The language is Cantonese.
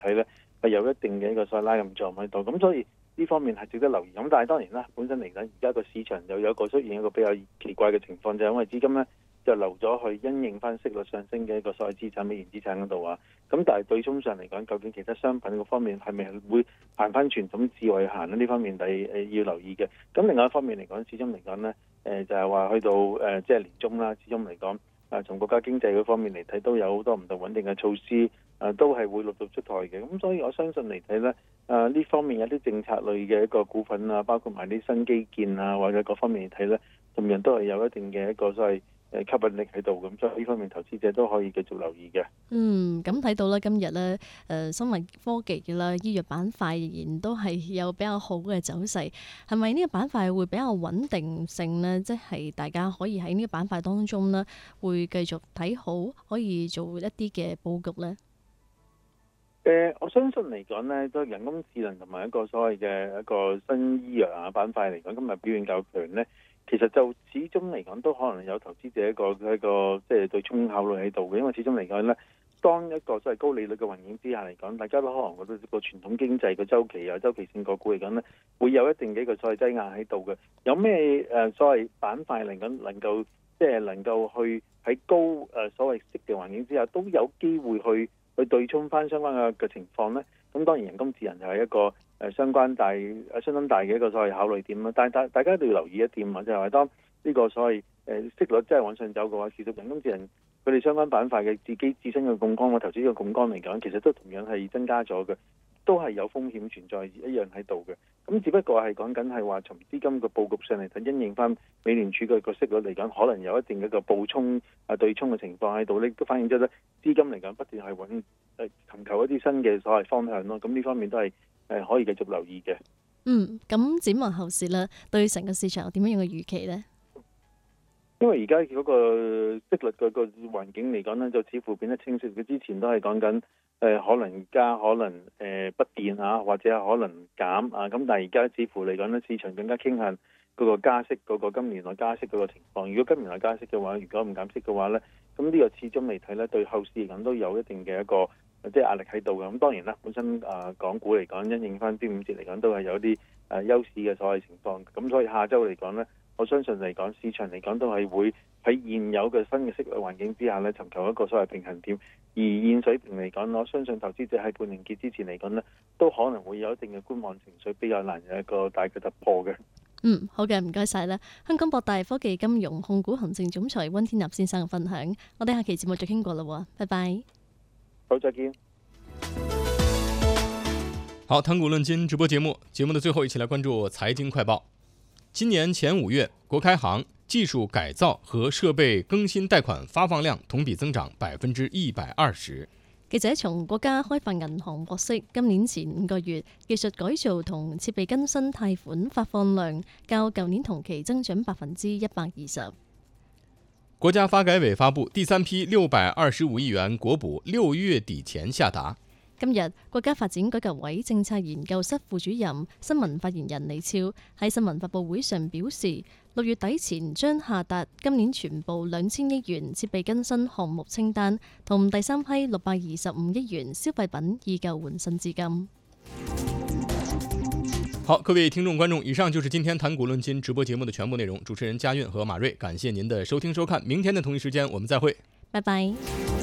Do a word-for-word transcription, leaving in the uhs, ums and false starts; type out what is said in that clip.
睇咧係有一定嘅一個所謂拉近作用喺度，咁所以呢方面係值得留意。咁但係當然啦，本身嚟講，而家個市場又有一個出現一個比較奇怪嘅情況，就係因為資金咧就流咗去因應翻息率上升嘅一個所謂資產美元資產嗰度啊。咁但係對沖上嚟講，究竟其他商品嗰方面係咪會行翻傳統智慧行咧？呢方面係誒要留意嘅。咁另外一方面嚟講，始終嚟講咧，誒就係話去到誒即係年中啦，始終嚟講。啊，從國家經濟嗰方面嚟睇，都有好多唔同穩定嘅措施，啊，都係會陸續出台嘅。咁所以我相信嚟睇咧，啊呢方面有啲政策類嘅一個股份啊，包括埋啲新基建啊，或者各方面嚟睇咧，同樣都係有一定嘅一個所謂誒吸引力喺度。咁所以呢方面投資者都可以繼續留意嘅。 嗯，咁睇到咧，今日咧，誒生物科技嘅啦，醫藥板塊仍然都係有比較好嘅走勢。係咪呢個板塊會比較穩定性呢？即係大家可以喺呢個板塊當中呢，會繼續睇好，可以做一啲嘅佈局呢？ 誒、呃，我相信嚟講呢，都人工智能同埋一個所謂嘅一個新醫藥啊板塊嚟講，今日表現較強呢。其實就始終嚟講，都可能有投資者一個一個即係對沖考慮喺度嘅，因為始終嚟講呢，當一個所謂高利率嘅環境之下嚟講，大家都可能覺得個傳統經濟個周期啊、周期性個股嚟講呢，會有一定嘅一個所謂擠壓喺度嘅。有咩誒所謂板塊嚟講能夠即係能夠去喺高誒所謂息嘅環境之下，都有機會去去對沖翻相關嘅嘅情況呢？咁當然人工智能就係一個誒相關大誒相當大嘅一個所謂考慮點啦。但係大大家都要留意一點啊，就係話當呢個所謂誒息率真係往上走嘅話，其實人工智能佢哋相關板塊嘅自己自身嘅槓桿，我投資嘅槓桿嚟講，其實都同樣係增加咗嘅，都係有風險存在一樣喺度嘅。咁只不過係講緊係話從資金嘅佈局上嚟睇，因應翻美聯儲嘅個息率嚟講，可能有一定嘅一個暴衝啊對沖嘅情況喺度咧，都反映咗咧資金嚟講不斷係揾誒尋求一啲新嘅所謂方向咯。咁呢方面都係誒可以繼續留意嘅。 嗯，咁展望後市咧，對成個市場有點樣樣嘅預期呢？ 因為而家嗰個息率嗰個環境嚟講呢，就似乎變得清晰。佢之前都係講緊誒可能加，可能誒、呃、不變啊，或者可能減啊。咁但係而家似乎嚟講呢，市場更加傾向嗰個加息嗰、嗰個今年內加息嗰個情況。如果今年內加息嘅話，如果唔減息嘅話呢，咁呢個始終嚟睇呢，對後市嚟講都有一定嘅一個即係壓力喺度嘅。咁當然啦，本身啊、呃、港股嚟講，因應翻端午節嚟講，都係有啲誒休市嘅所謂情況。咁所以下週嚟講呢，我相信嚟講，市場嚟講都係會喺現有嘅新嘅息率環境之下咧，尋求一個所謂平衡點。而現水平嚟講，我相信投資者喺半年結之前嚟講呢，都可能會有一定嘅觀望情緒，比較難有一個大嘅突破嘅。 嗯，好嘅，唔該晒啦。香港博大科技金融控股行政總裁溫天納先生嘅分享，我哋下期節目再傾過啦，拜拜。 好，再見。 好，談股論金直播節目，節目的最後，一起來關注財經快報。今年前五月，國開行技術改造和設備更新貸款發放量同比增長百分之一百二十。 記者從國家開發銀行獲悉，今年前五個月技術改造同設備更新貸款發放量較舊年同期增長百分之一百二十。 國家發改委發布第三批六百二十五億元國補，六月底前下達。 今日，國家發展改革委政策研究室副主任、新聞發言人李超喺新聞發佈會上表示，六月底前將下達今年全部兩千億元設備更新項目清單，同第三批六百二十五億元消費品以救換新資金。 好，各位聽眾觀眾，以上就是今天談股論金直播節目的全部內容。主持人嘉韻和馬瑞，感謝您的收聽收看，明天的同一時間我們再會， 拜拜。